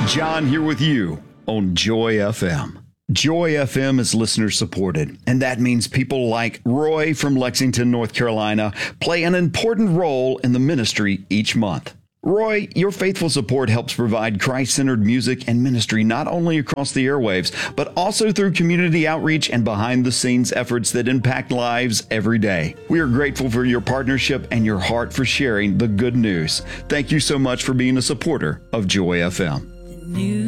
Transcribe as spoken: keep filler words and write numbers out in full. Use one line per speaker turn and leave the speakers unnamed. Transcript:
John here with you on Joy F M. Joy F M is listener supported, and that means people like Roy from Lexington, North Carolina, play an important role in the ministry each month. Roy, your faithful support helps provide Christ-centered music and ministry not only across the airwaves, but also through community outreach and behind-the-scenes efforts that impact lives every day. We are grateful for your partnership and your heart for sharing the good news. Thank you so much for being a supporter of Joy F M.